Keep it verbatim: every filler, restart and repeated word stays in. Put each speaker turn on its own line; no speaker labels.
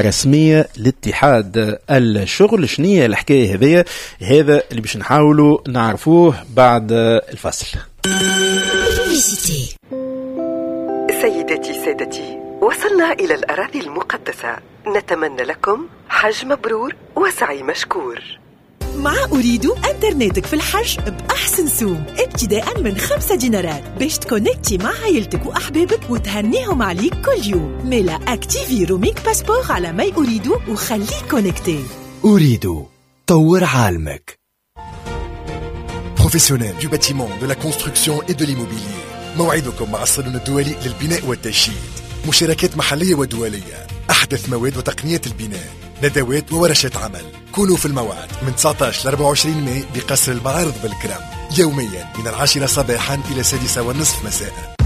رسمية لاتحاد الشغل. شنية الحكاية هذية؟ هذا اللي باش نحاولوا نعرفوه بعد الفصل.
سيداتي سادتي، وصلنا إلى الأراضي المقدسة، نتمنى لكم حج مبرور وسعي مشكور.
مع أريد أنترنتك في الحج بأحسن سوم ابتداء من خمسة دينارات باش تكونكتي مع عائلتك وأحبابك وتهنيهم عليك كل يوم. ميلا أكتيفي روميك باسبور على ماي أريد وخليك كونكتي.
أريد طور عالمك.
Professionnels du bâtiment, de la construction et de l'immobilier. موعدكم مع الصالون الدولي للبناء والتشييد. مشاركات محلية ودولية، أحدث مواد وتقنيات البناء، ندوات وورشات عمل. كونوا في الموعد من تسعة عشر ل أربعة وعشرين ماي بقصر المعارض بالكرم، يوميا من العاشرة صباحا إلى السادسة والنصف مساء.